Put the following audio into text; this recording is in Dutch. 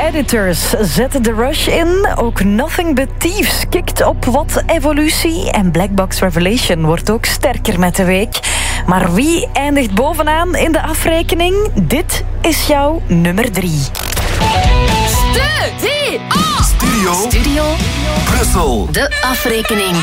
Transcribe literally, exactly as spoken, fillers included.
Editors zetten The Rush in. Ook Nothing But Thieves kikt op wat evolutie. En Black Box Revelation wordt ook sterker met de week. Maar wie eindigt bovenaan in de afrekening? Dit is jouw nummer drie. Studio. Studio. Studio. Brussel. De afrekening.